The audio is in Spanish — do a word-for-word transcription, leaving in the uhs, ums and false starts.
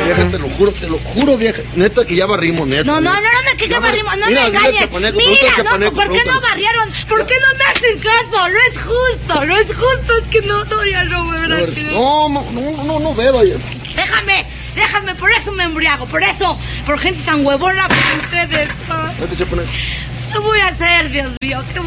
Vieja, te lo juro, te lo juro, vieja. Neta que ya barrimos, neta. No, no, no, no, que ya barrimos, no mira, me engañes. Chapaneco, Mira, Chapaneco, no, ¿por qué no barrieron? ¿Por qué no me hacen caso? No es justo, no es justo, es que no, no, ya no, ¿verdad? No, no, no, no, no beba. Déjame, déjame, por eso me embriago, por eso, por gente tan huevona como ustedes. Vete, Chapaneco. ¿Qué voy a hacer, Dios mío? ¿Qué